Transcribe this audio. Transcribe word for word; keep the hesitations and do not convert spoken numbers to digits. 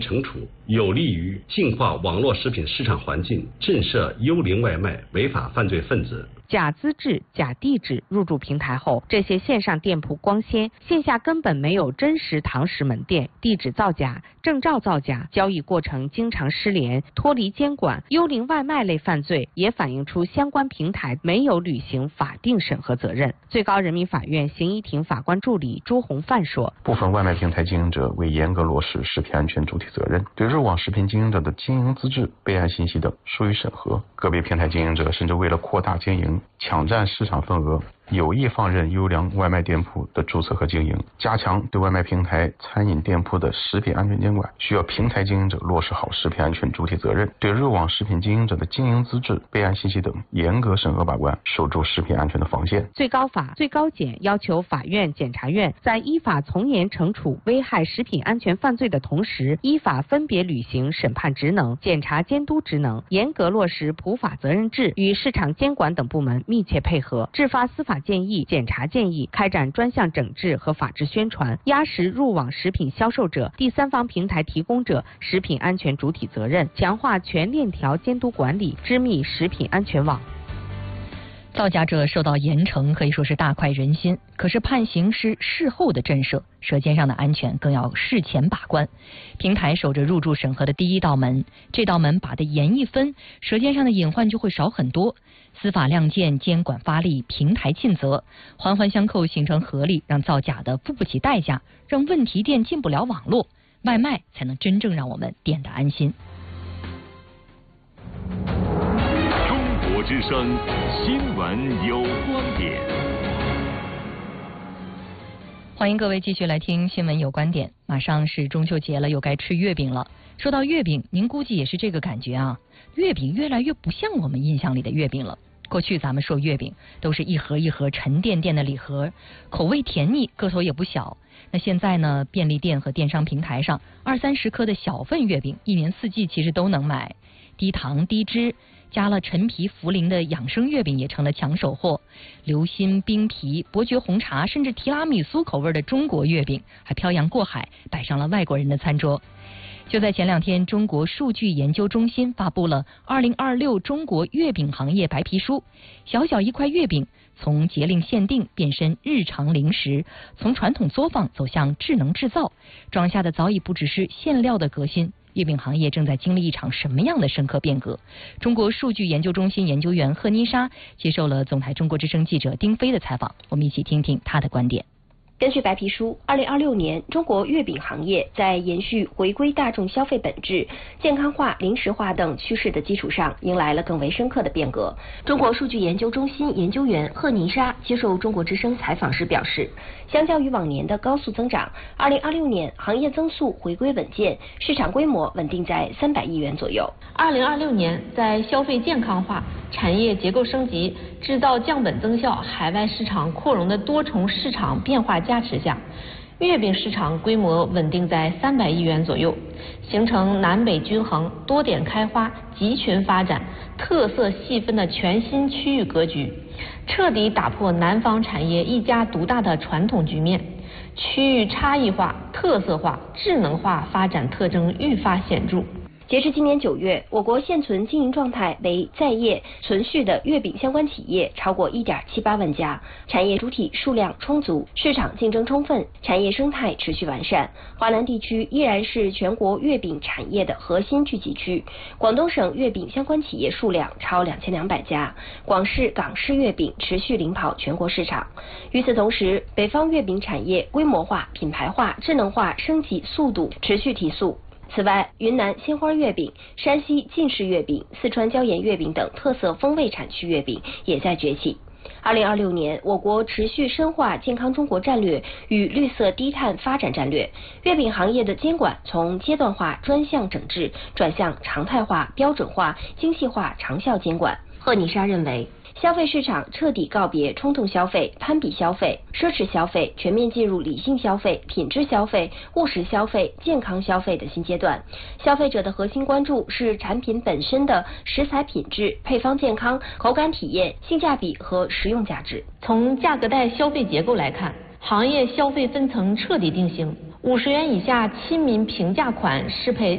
惩处，有利于净化网络食品市场环境，震慑幽灵外卖违法犯罪分子。 假资质、假地址入驻平台后，这些线上店铺光鲜，线下根本没有真实堂食门店，地址造假、证照造假，交易过程经常失联，脱离监管。幽灵外卖类犯罪也反映出相关平台没有履行法定审核责任。最高人民法院刑一庭法官助理朱红范说： 部分外卖平台经营者未严格落实食品安全主体责任，对肉网食品经营者的经营资质、备案信息等疏于审核，个别平台经营者甚至为了扩大经营，抢占市场份额，有意放任优良外卖店铺的注册和经营。加强对外卖平台、餐饮店铺的食品安全监管，需要平台经营者落实好食品安全主体责任，对肉网食品经营者的经营资质、备案信息等严格审核把关，守住食品安全的防线。 最高法、最高检要求法院、检察院在依法从严惩处危害食品安全犯罪的同时，依法分别履行审判职能、检察监督职能，严格落实普法责任制，与市场监管等部门密切配合，制发司法建议、检察建议，开展专项整治和法制宣传，压实入网食品销售者、第三方平台提供者食品安全主体责任，强化全链条监督管理，织密食品安全网。 造假者受到严惩可以说是大快人心，可是判刑是事后的震慑，舌尖上的安全更要事前把关。平台守着入驻审核的第一道门，这道门把得严一分，舌尖上的隐患就会少很多。司法亮剑，监管发力，平台尽责，环环相扣形成合力，让造假的付不起代价，让问题店进不了网络，外卖才能真正让我们点得安心。 中国之声新闻有观点， 欢迎各位继续来听新闻有观点。马上是中秋节了，又该吃月饼了。说到月饼，您估计也是这个感觉啊，月饼越来越不像我们印象里的月饼了。过去咱们说月饼都是一盒一盒沉甸甸的礼盒，口味甜腻，个头也不小。那现在呢，便利店和电商平台上二三十颗的小份月饼，一年四季其实都能买。低糖低脂，加了陈皮茯苓的养生月饼也成了抢手货。流心、冰皮、伯爵红茶，甚至提拉米苏口味的中国月饼还漂洋过海摆上了外国人的餐桌。就在前两天，中国数据研究中心发布了二零二六中国月饼行业白皮书。小小一块月饼从节令限定变身日常零食，从传统作坊走向智能制造，装下的早已不只是馅料的革新。月饼行业正在经历一场什么样的深刻变革？中国数据研究中心研究员贺妮莎接受了总台中国之声记者丁飞的采访，我们一起听听她的观点。 根据白皮书，二零二六年中国月饼行业在延续回归大众消费本质、健康化、零食化等趋势的基础上，迎来了更为深刻的变革。中国数据研究中心研究员贺妮莎接受中国之声采访时表示，相较于往年的高速增长，二零二六年行业增速回归稳健，市场规模稳定在三百亿元左右。 二零二六年，在消费健康化、产业结构升级、制造降本增效、海外市场扩容的多重市场变化加持下，月饼市场规模稳定在三百亿元左右，形成南北均衡、多点开花、集群发展、特色细分的全新区域格局，彻底打破南方产业一家独大的传统局面，区域差异化、特色化、智能化发展特征愈发显著。 截至今年九月，我国现存经营状态为在业存续的月饼相关企业超过 一点七八万家，产业主体数量充足，市场竞争充分，产业生态持续完善。华南地区依然是全国月饼产业的核心聚集区，广东省月饼相关企业数量超两千两百家，广式、港式月饼持续领跑全国市场。与此同时，北方月饼产业规模化、品牌化、智能化升级速度持续提速。此外，云南鲜花月饼、山西晋式月饼、四川椒盐月饼等特色风味产区月饼也在崛起。二零二六年，我国持续深化健康中国战略与绿色低碳发展战略，月饼行业的监管从阶段化专项整治转向常态化、标准化、精细化长效监管。贺妮莎认为，消费市场彻底告别冲动消费、攀比消费、奢侈消费，全面进入理性消费、品质消费、务实消费、健康消费的新阶段。消费者的核心关注是产品本身的食材品质、配方健康、口感体验、性价比和实用价值。 从价格带消费结构来看，行业消费分层彻底定型，五十元以下亲民平价款适配